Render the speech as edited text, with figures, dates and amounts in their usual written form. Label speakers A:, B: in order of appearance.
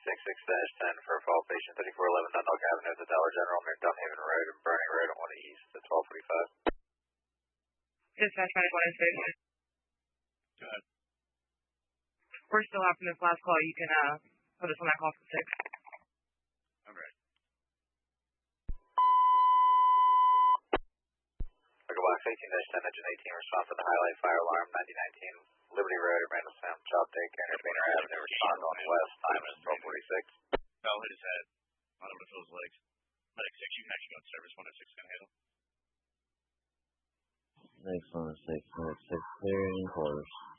A: 6-10 for a fall patient 3411 Dundalk Avenue at the Dollar General near Dunhaven Road and Burning Road on 1 East at 1245.
B: Dispatch 916.
C: Go ahead.
B: We're still after this last call. You can put us on that call for 6.
C: All right.
A: Echo Box 18-10, Engine 18, respond for the highlight fire alarm 9019 Liberty Road at Randallstown. Job day, Karen Painter Avenue, respond on west, time is 1246.
C: Fell, hit his head. On over to fill his legs. Medic 6, you can actually go in service 106 can handle.
D: Next 106, 106, clearing quarters.